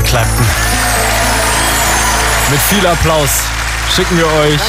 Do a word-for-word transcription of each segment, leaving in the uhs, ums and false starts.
Clapton. Mit viel Applaus schicken wir euch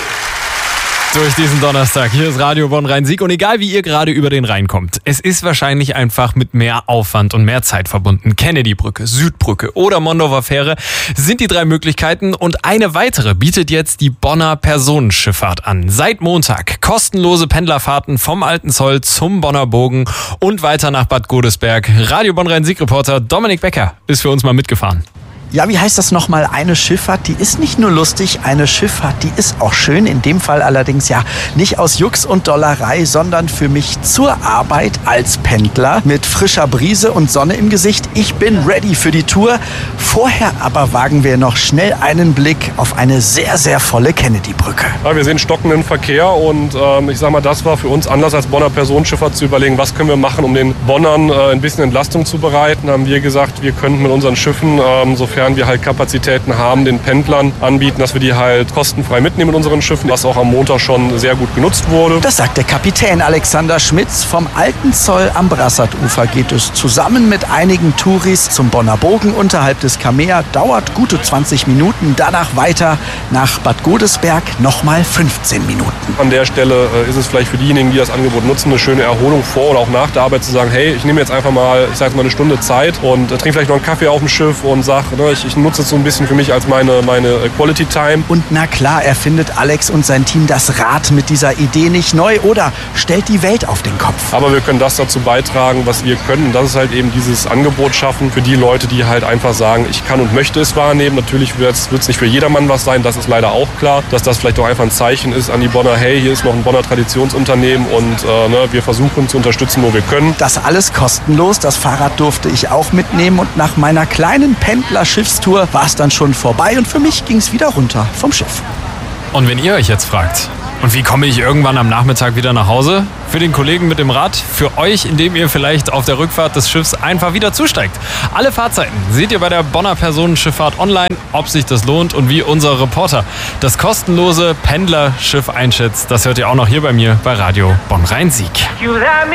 durch diesen Donnerstag. Hier ist Radio Bonn-Rhein-Sieg und egal wie ihr gerade über den Rhein kommt, es ist wahrscheinlich einfach mit mehr Aufwand und mehr Zeit verbunden. Kennedy-Brücke, Südbrücke oder Mondorfer Fähre sind die drei Möglichkeiten und eine weitere bietet jetzt die Bonner Personenschifffahrt an. Seit Montag kostenlose Pendlerfahrten vom Alten Zoll zum Bonner Bogen und weiter nach Bad Godesberg. Radio Bonn-Rhein-Sieg-Reporter Dominik Becker ist für uns mal mitgefahren. Ja, wie heißt das nochmal? Eine Schifffahrt, die ist nicht nur lustig, eine Schifffahrt, die ist auch schön. In dem Fall allerdings ja nicht aus Jux und Dollerei, sondern für mich zur Arbeit als Pendler mit frischer Brise und Sonne im Gesicht. Ich bin ready für die Tour. Vorher aber wagen wir noch schnell einen Blick auf eine sehr, sehr volle Kennedy-Brücke. Ja, wir sehen stockenden Verkehr und ähm, ich sag mal, das war für uns Anlass als Bonner Personenschifffahrt zu überlegen, was können wir machen, um den Bonnern äh, ein bisschen Entlastung zu bereiten. Haben wir gesagt, wir könnten mit unseren Schiffen, ähm, sofern wir halt Kapazitäten haben, den Pendlern anbieten, dass wir die halt kostenfrei mitnehmen mit unseren Schiffen, was auch am Montag schon sehr gut genutzt wurde. Das sagt der Kapitän Alexander Schmitz. Vom Alten Zoll am Brassarufer geht es zusammen mit einigen Touris zum Bonner Bogen unterhalb des Kamea. Dauert gute zwanzig Minuten. Danach weiter nach Bad Godesberg, nochmal fünfzehn Minuten. An der Stelle äh, ist es vielleicht für diejenigen, die das Angebot nutzen, eine schöne Erholung vor oder auch nach der Arbeit zu sagen, hey, ich nehme jetzt einfach mal, ich sage mal eine Stunde Zeit und äh, trinke vielleicht noch einen Kaffee auf dem Schiff und sage, ne, ich, ich nutze es so ein bisschen für mich als meine, meine Quality Time. Und na klar, erfindet Alex und sein Team das Rad mit dieser Idee nicht neu oder stellt die Welt auf den Kopf. Aber wir können das dazu beitragen, was wir können. Und das ist halt eben dieses Angebot schaffen für die Leute, die halt einfach sagen, ich kann und möchte es wahrnehmen. Natürlich wird es nicht für jedermann was sein, das ist leider auch klar, dass das vielleicht auch einfach ein Zeichen ist an die Bonner, hey, hier ist noch ein Bonner Traditionsunternehmen und äh, ne, wir versuchen zu unterstützen, wo wir können. Das alles kostenlos, das Fahrrad durfte ich auch mitnehmen und nach meiner kleinen Pendler-Schiffstour war es dann schon vorbei und für mich ging es wieder runter vom Schiff. Und wenn ihr euch jetzt fragt, und wie komme ich irgendwann am Nachmittag wieder nach Hause? Für den Kollegen mit dem Rad, für euch, indem ihr vielleicht auf der Rückfahrt des Schiffs einfach wieder zusteigt. Alle Fahrzeiten seht ihr bei der Bonner Personenschifffahrt online, ob sich das lohnt und wie unser Reporter das kostenlose Pendlerschiff einschätzt. Das hört ihr auch noch hier bei mir bei Radio Bonn-Rhein-Sieg.